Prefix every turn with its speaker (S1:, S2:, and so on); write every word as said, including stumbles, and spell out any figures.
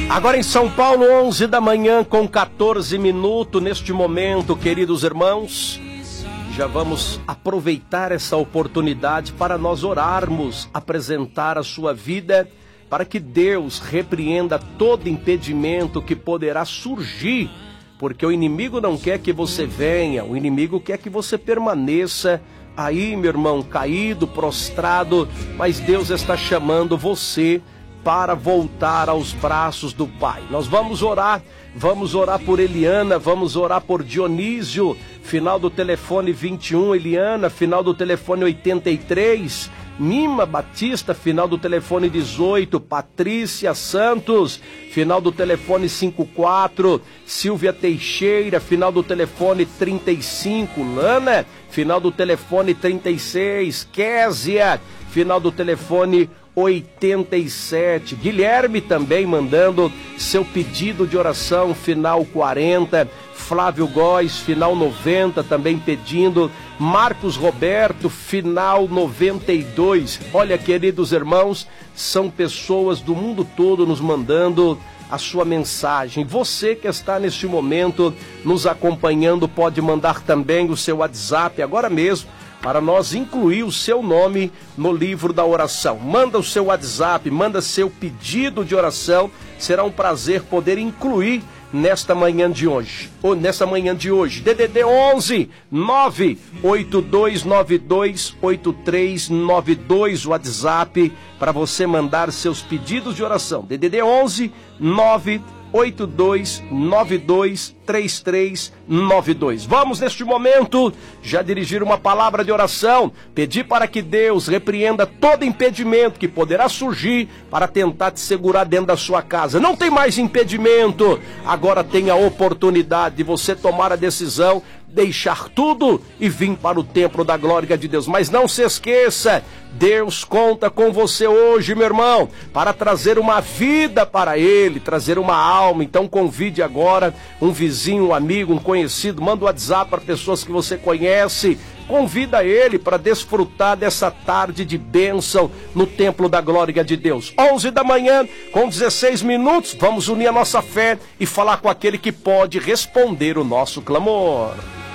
S1: Agora em São Paulo, onze da manhã com quatorze minutos. Neste momento, queridos irmãos, já vamos aproveitar essa oportunidade para nós orarmos, apresentar a sua vida, para que Deus repreenda todo impedimento que poderá surgir, porque o inimigo não quer que você venha, o inimigo quer que você permaneça aí, meu irmão, caído, prostrado, mas Deus está chamando você para voltar aos braços do Pai. Nós vamos orar, vamos orar por Eliana, vamos orar por Dionísio, final do telefone vinte e um, Eliana, final do telefone oitenta e três, Mima Batista, final do telefone dezoito, Patrícia Santos, final do telefone cinquenta e quatro, Silvia Teixeira, final do telefone trinta e cinco, Lana, final do telefone trinta e seis, Késia, final do telefone oitenta e sete, Guilherme também mandando seu pedido de oração, final quarenta, Flávio Góes, final noventa, também pedindo, Marcos Roberto, final noventa e dois. Olha, queridos irmãos, são pessoas do mundo todo nos mandando a sua mensagem. Você que está neste momento nos acompanhando pode mandar também o seu WhatsApp agora mesmo, para nós incluir o seu nome no livro da oração. Manda o seu WhatsApp, manda seu pedido de oração. Será um prazer poder incluir nesta manhã de hoje. Ou nesta manhã de hoje. D D D onze nove oito dois nove dois oito três nove dois, WhatsApp para você mandar seus pedidos de oração. D D D onze nove oito dois nove dois três três nove dois. Vamos neste momento já dirigir uma palavra de oração, pedir para que Deus repreenda todo impedimento que poderá surgir para tentar te segurar dentro da sua casa. Não tem mais impedimento, agora tem a oportunidade de você tomar a decisão, deixar tudo e vir para o templo da glória de Deus. Mas não se esqueça, Deus conta com você hoje, meu irmão, para trazer uma vida para Ele, trazer uma alma. Então convide agora um vizinho, um amigo, um conhecido, manda um WhatsApp para pessoas que você conhece, convida ele para desfrutar dessa tarde de bênção no templo da glória de Deus. onze da manhã com dezesseis minutos, vamos unir a nossa fé e falar com aquele que pode responder o nosso clamor.